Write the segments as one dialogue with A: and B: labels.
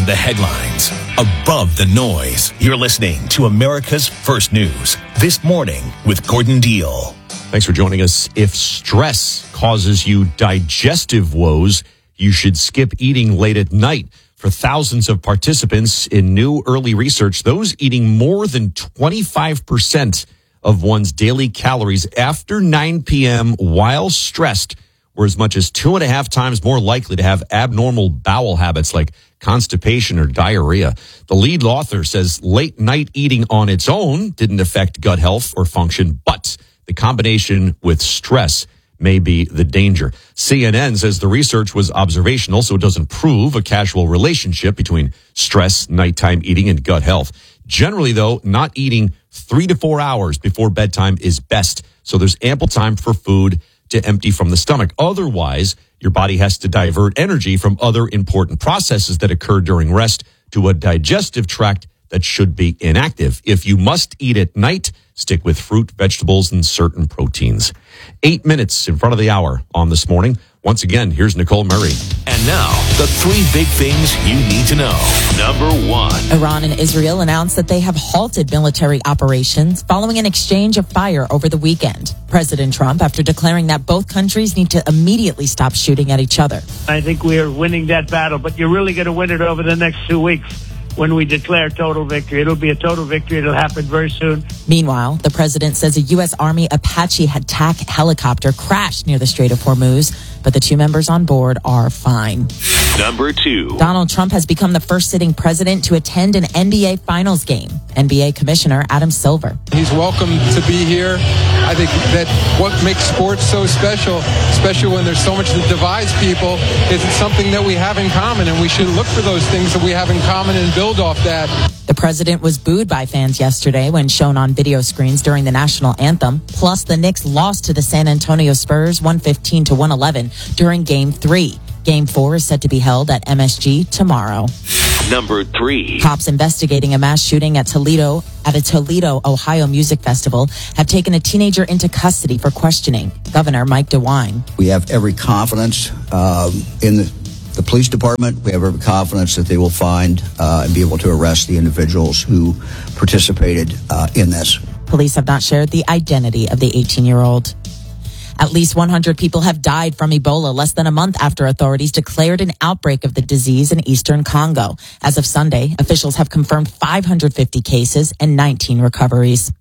A: the headlines, above the noise. You're listening to America's First News This Morning with Gordon Deal.
B: Thanks for joining us. If stress causes you digestive woes, you should skip eating late at night. For thousands of participants in new early research, those eating more than 25% of one's daily calories after 9 p.m. while stressed were as much as 2.5 times more likely to have abnormal bowel habits like constipation or diarrhea. The lead author says late night eating on its own didn't affect gut health or function, but the combination with stress may be the danger. CNN says the research was observational, so it doesn't prove a causal relationship between stress, nighttime eating, and gut health. Generally, though, not eating 3 to 4 hours before bedtime is best, so there's ample time for food to empty from the stomach. Otherwise, your body has to divert energy from other important processes that occur during rest to a digestive tract that should be inactive. If you must eat at night, stick with fruit, vegetables, and certain proteins. 8 minutes in front of the hour on This Morning. Once again, here's Nicole Murray.
A: And now, the 3 big things you need to know. Number 1.
C: Iran and Israel announced that they have halted military operations following an exchange of fire over the weekend. President Trump, after declaring that both countries need to immediately stop shooting at each other.
D: I think we are winning that battle, but you're really going to win it over the next 2 weeks. When we declare total victory, it'll be a total victory. It'll happen very soon.
C: Meanwhile, the president says a U.S. Army Apache attack helicopter crashed near the Strait of Hormuz, but the 2 members on board are fine.
A: Number 2.
C: Donald Trump has become the first sitting president to attend an NBA Finals game. NBA Commissioner Adam Silver.
E: He's welcome to be here. I think that what makes sports so special, especially when there's so much that divides people, is it's something that we have in common, and we should look for those things that we have in common and build off that.
C: The president was booed by fans yesterday when shown on video screens during the national anthem. Plus, the Knicks lost to the San Antonio Spurs 115-111 during Game 3. Game 4 is set to be held at MSG tomorrow.
A: Number 3.
C: Cops investigating a mass shooting at a Toledo, Ohio music festival have taken a teenager into custody for questioning. Governor Mike DeWine.
F: We have every confidence in the police department. We have every confidence that they will find and be able to arrest the individuals who participated in this.
C: Police have not shared the identity of the 18-year-old. At least 100 people have died from Ebola less than a month after authorities declared an outbreak of the disease in eastern Congo. As of Sunday, officials have confirmed 550 cases and 19 recoveries.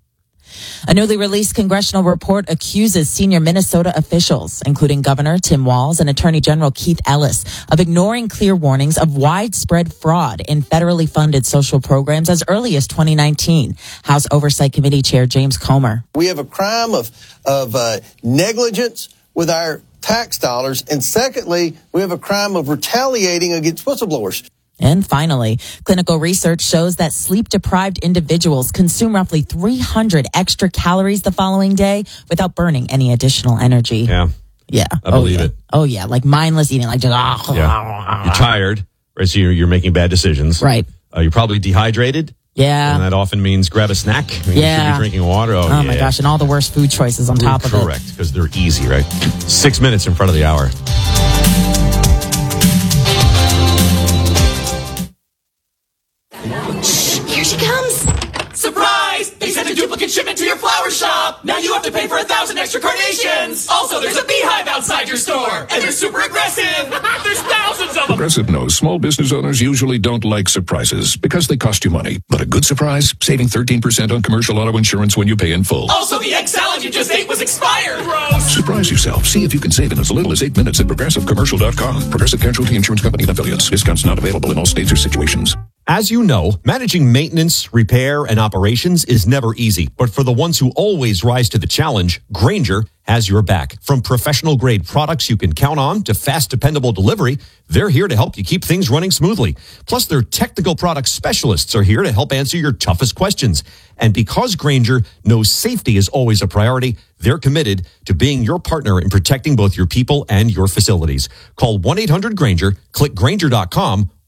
C: A newly released congressional report accuses senior Minnesota officials, including Governor Tim Walz and Attorney General Keith Ellis, of ignoring clear warnings of widespread fraud in federally funded social programs as early as 2019. House Oversight Committee Chair James Comer.
G: We have a crime of negligence with our tax dollars, and secondly, we have a crime of retaliating against whistleblowers.
C: And finally, clinical research shows that sleep-deprived individuals consume roughly 300 extra calories the following day without burning any additional energy.
B: Yeah. I believe it.
C: Oh, yeah. Like mindless eating. Like just,
B: You're tired, right? So you're making bad decisions.
C: Right.
B: You're probably dehydrated.
C: Yeah.
B: And that often means grab a snack. You should be drinking water.
C: Oh my gosh. And all the worst food choices on top of it.
B: Correct. Because they're easy, right? 6 minutes in front of the hour.
H: Here she comes! Surprise! They sent a duplicate shipment to your flower shop! Now you have to pay for 1,000 extra carnations! Also, there's a beehive outside your store! And they're super aggressive! There's thousands of them!
I: Progressive knows small business owners usually don't like surprises because they cost you money. But a good surprise? Saving 13% on commercial auto insurance when you pay in full.
H: Also, the egg salad you just ate was expired! Gross!
I: Surprise yourself. See if you can save in as little as 8 minutes at ProgressiveCommercial.com. Progressive Casualty Insurance Company and Affiliates. Discounts not available in all states or situations.
B: As you know, managing maintenance, repair, and operations is never easy. But for the ones who always rise to the challenge, Grainger has your back. From professional-grade products you can count on to fast, dependable delivery, they're here to help you keep things running smoothly. Plus, their technical product specialists are here to help answer your toughest questions. And because Grainger knows safety is always a priority, they're committed to being your partner in protecting both your people and your facilities. Call 1-800-GRAINGER, click Grainger.com,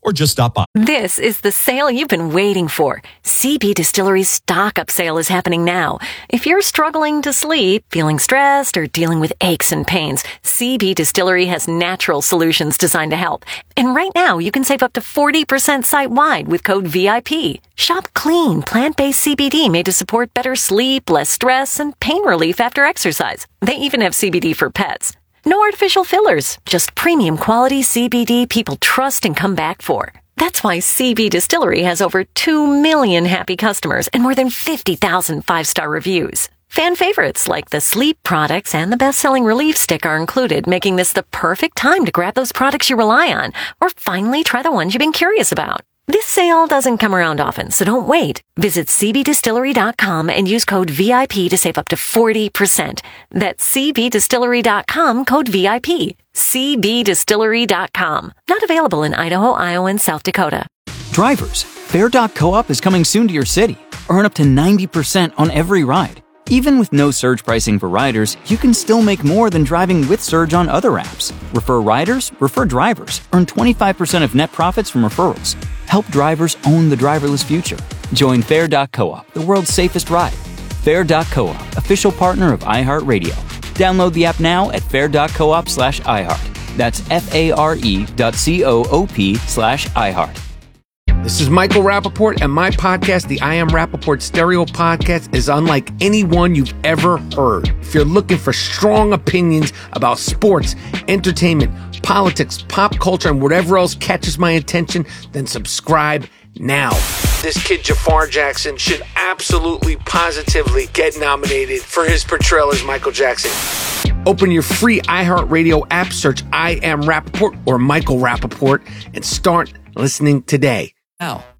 B: or just stop by.
J: This is the sale you've been waiting for. CB Distillery's stock-up sale is happening now. If you're struggling to sleep, feeling stressed, or dealing with aches and pains, CB Distillery has natural solutions designed to help. And right now, you can save up to 40% site-wide with code VIP. Shop clean, plant-based CBD made to support better sleep, less stress, and pain relief after exercise. They even have CBD for pets. No artificial fillers, just premium quality CBD people trust and come back for. That's why CB Distillery has over 2 million happy customers and more than 50,000 five-star reviews. Fan favorites like the sleep products and the best-selling Relief Stick are included, making this the perfect time to grab those products you rely on or finally try the ones you've been curious about. This sale doesn't come around often, so don't wait. Visit cbdistillery.com and use code VIP to save up to 40%. That's cbdistillery.com, code VIP. cbdistillery.com. Not available in Idaho, Iowa, and South Dakota.
K: Drivers, Fair.coop is coming soon to your city. Earn up to 90% on every ride. Even with no surge pricing for riders, you can still make more than driving with Surge on other apps. Refer riders, refer drivers. Earn 25% of net profits from referrals. Help drivers own the driverless future. Join Fair.coop, the world's safest ride. Fair.coop, official partner of iHeartRadio. Download the app now at fair.coop/iHeart. That's FARE.coop/iHeart.
L: This is Michael Rappaport, and my podcast, the I Am Rappaport Stereo Podcast, is unlike any one you've ever heard. If you're looking for strong opinions about sports, entertainment, politics, pop culture, and whatever else catches my attention, then subscribe now. This kid, Jafar Jackson, should absolutely, positively get nominated for his portrayal as Michael Jackson. Open your free iHeartRadio app, search I Am Rappaport or Michael Rappaport, and start listening today.
M: Now,